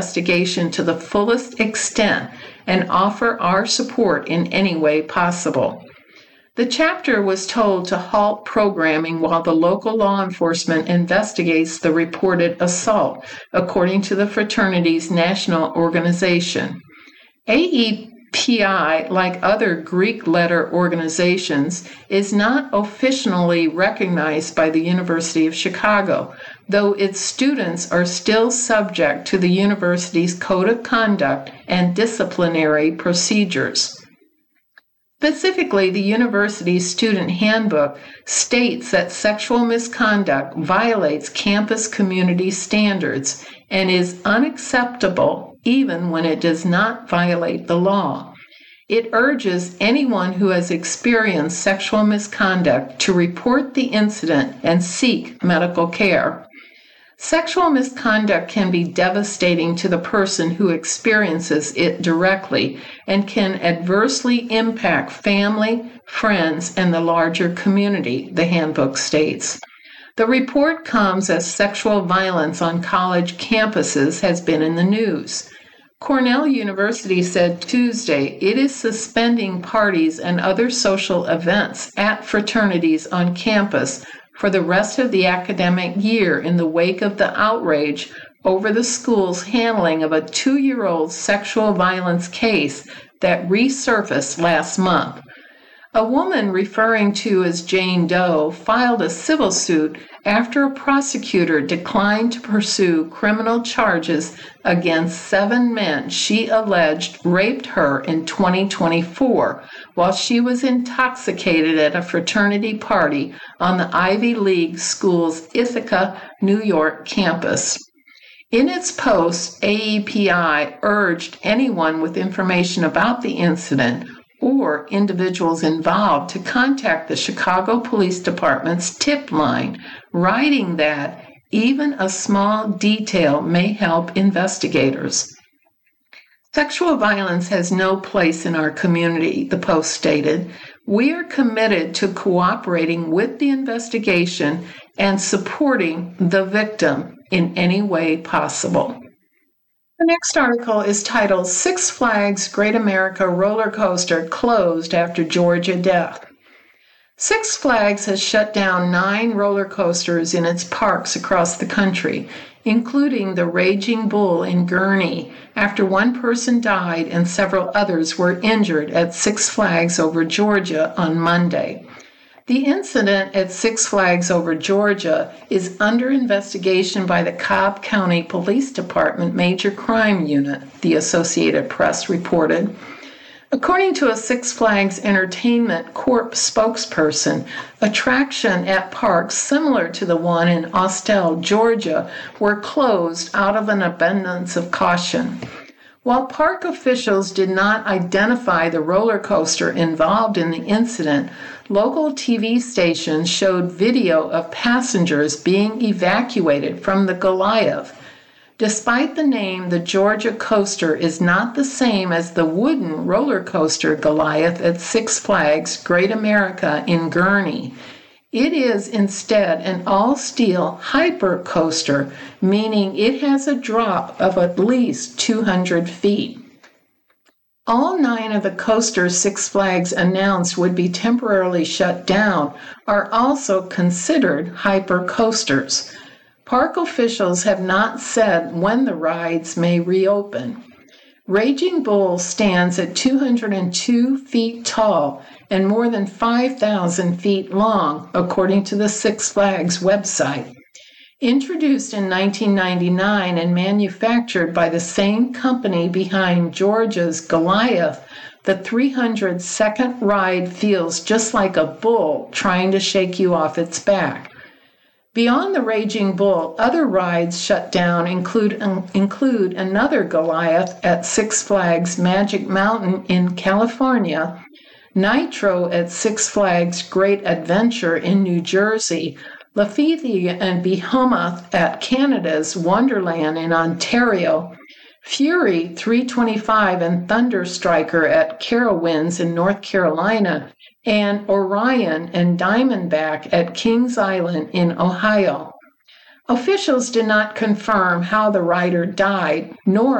investigation to the fullest extent and offer our support in any way possible. The chapter was told to halt programming while the local law enforcement investigates the reported assault, according to the fraternity's national organization. AEPI, like other Greek letter organizations, is not officially recognized by the University of Chicago, though its students are still subject to the university's code of conduct and disciplinary procedures. Specifically, the university's student handbook states that sexual misconduct violates campus community standards and is unacceptable even when it does not violate the law. It urges anyone who has experienced sexual misconduct to report the incident and seek medical care. Sexual misconduct can be devastating to the person who experiences it directly and can adversely impact family, friends, and the larger community, the handbook states. The report comes as sexual violence on college campuses has been in the news. Cornell University said Tuesday it is suspending parties and other social events at fraternities on campus for the rest of the academic year in the wake of the outrage over the school's handling of a 2-year-old sexual violence case that resurfaced last month. A woman referring to as Jane Doe filed a civil suit after a prosecutor declined to pursue criminal charges against 7 men she alleged raped her in 2024 while she was intoxicated at a fraternity party on the Ivy League school's Ithaca, New York campus. In its post, AEPI urged anyone with information about the incident or individuals involved to contact the Chicago Police Department's tip line, writing that even a small detail may help investigators. Sexual violence has no place in our community, the Post stated. We are committed to cooperating with the investigation and supporting the victim in any way possible. The next article is titled Six Flags Great America Roller Coaster Closed After Georgia Death. Six Flags has shut down 9 roller coasters in its parks across the country, including the Raging Bull in Gurnee, after 1 person died and several others were injured at Six Flags Over Georgia on Monday. The incident at Six Flags Over Georgia is under investigation by the Cobb County Police Department Major Crime Unit, the Associated Press reported. According to a Six Flags Entertainment Corp spokesperson, attractions at parks similar to the one in Austell, Georgia, were closed out of an abundance of caution. While park officials did not identify the roller coaster involved in the incident, local TV stations showed video of passengers being evacuated from the Goliath. Despite the name, the Georgia coaster is not the same as the wooden roller coaster Goliath at Six Flags Great America in Gurnee. It is instead an all-steel hyper coaster, meaning it has a drop of at least 200 feet. All 9 of the coasters Six Flags announced would be temporarily shut down are also considered hyper coasters. Park officials have not said when the rides may reopen. Raging Bull stands at 202 feet tall and more than 5,000 feet long, according to the Six Flags website. Introduced in 1999 and manufactured by the same company behind Georgia's Goliath, the 302nd ride feels just like a bull trying to shake you off its back. Beyond the Raging Bull, other rides shut down include another Goliath at Six Flags Magic Mountain in California, Nitro at Six Flags Great Adventure in New Jersey, Lafitte and Behemoth at Canada's Wonderland in Ontario, Fury 325 and Thunder Striker at Carowinds in North Carolina, and Orion and Diamondback at Kings Island in Ohio. Officials did not confirm how the writer died, nor